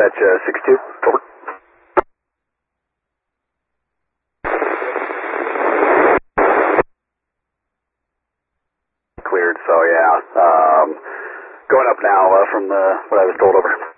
dispatch 62. Over. Cleared, so yeah. Going up now from what I was told, over.